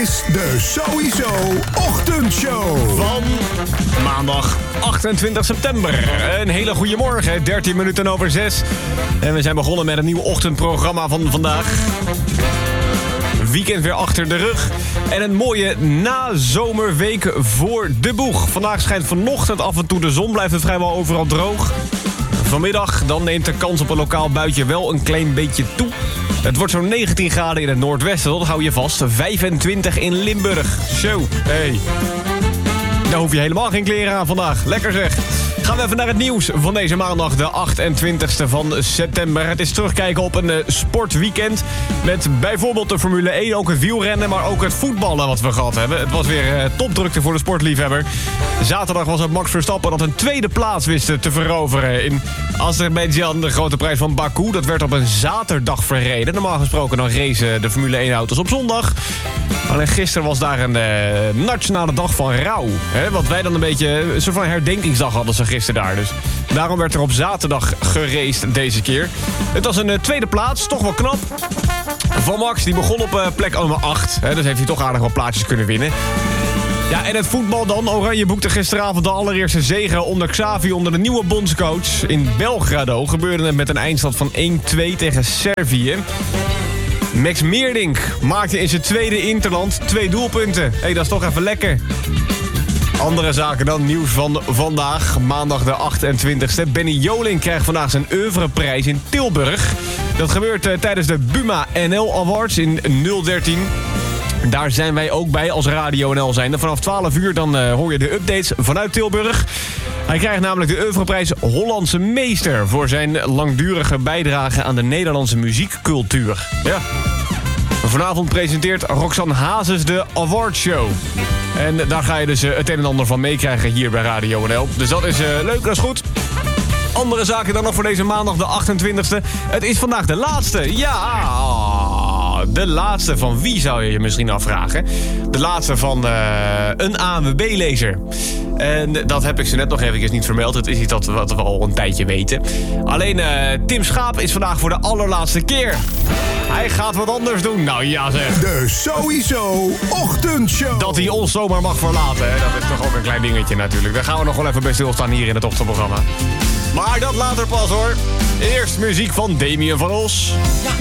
is de Sowieso Ochtendshow. Van maandag 28 september. Een hele goede morgen, 13 minuten over 6. En we zijn begonnen met een nieuw ochtendprogramma van vandaag. Weekend weer achter de rug. En een mooie nazomerweek voor de boeg. Vandaag schijnt vanochtend af en toe de zon, blijft het vrijwel overal droog. Vanmiddag dan neemt de kans op een lokaal buitje wel een klein beetje toe. Het wordt zo'n 19 graden in het noordwesten, dat hou je vast. 25 in Limburg. Zo, hey. Daar hoef je helemaal geen kleren aan vandaag. Lekker zeg. Gaan we even naar het nieuws van deze maandag, de 28e van september. Het is terugkijken op een sportweekend met bijvoorbeeld de Formule 1, ook het wielrennen, maar ook het voetballen wat we gehad hebben. Het was weer topdrukte voor de sportliefhebber. Zaterdag was het Max Verstappen dat een tweede plaats wist te veroveren in Azerbeidzjan, de grote prijs van Baku. Dat werd op een zaterdag verreden. Normaal gesproken dan racen de Formule 1 auto's op zondag. Alleen gisteren was daar een nationale dag van rouw. Hè? Wat wij dan een beetje een soort van herdenkingsdag hadden ze gisteren daar. Dus daarom werd er op zaterdag geraced deze keer. Het was een tweede plaats, toch wel knap. Van Max, die begon op plek nummer 8. Hè? Dus heeft hij toch aardig wat plaatsjes kunnen winnen. Ja, en het voetbal dan. Oranje boekte gisteravond de allereerste zege onder Xavi onder de nieuwe bondscoach. In Belgrado gebeurde het met een eindstand van 1-2 tegen Servië. Max Meerdink maakte in zijn tweede interland 2 doelpunten. Hé, dat is toch even lekker. Andere zaken dan, nieuws van vandaag, maandag de 28e. Benny Joling krijgt vandaag zijn oeuvreprijs in Tilburg. Dat gebeurt tijdens de Buma NL Awards in 013. Daar zijn wij ook bij als Radio NL zijnde. Vanaf 12 uur dan hoor je de updates vanuit Tilburg. Hij krijgt namelijk de oeuvreprijs Hollandse Meester voor zijn langdurige bijdrage aan de Nederlandse muziekcultuur. Ja. Vanavond presenteert Roxanne Hazes de Awardshow. En daar ga je dus het een en ander van meekrijgen hier bij Radio NL. Dus dat is leuk, dat is goed. Andere zaken dan nog voor deze maandag de 28e. Het is vandaag de laatste. Ja, de laatste van wie zou je je misschien afvragen? De laatste van een ANWB-lezer. En dat heb ik ze net nog eventjes niet vermeld. Het is iets wat we al een tijdje weten. Alleen Tim Schaap is vandaag voor de allerlaatste keer. Hij gaat wat anders doen. Nou ja zeg. De Sowieso Ochtendshow. Dat hij ons zomaar mag verlaten. Hè? Dat is toch ook een klein dingetje natuurlijk. Daar gaan we nog wel even bij stilstaan hier in het ochtendprogramma. Maar dat later pas hoor. Eerst muziek van Damien van Os. Ja,